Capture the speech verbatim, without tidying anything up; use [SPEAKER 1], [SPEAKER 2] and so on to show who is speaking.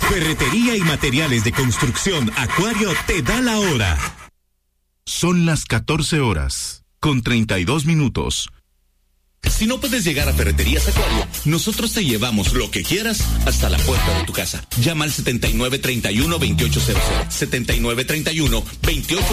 [SPEAKER 1] Ferretería y materiales de construcción Acuario te da la hora.
[SPEAKER 2] Son las catorce horas, con treinta y dos minutos.
[SPEAKER 3] Si no puedes llegar a Ferreterías Acuario, nosotros te llevamos lo que quieras hasta la puerta de tu casa. Llama al setenta y nueve treinta y uno veintiocho cero cero. setenta y nueve treinta y uno veintiocho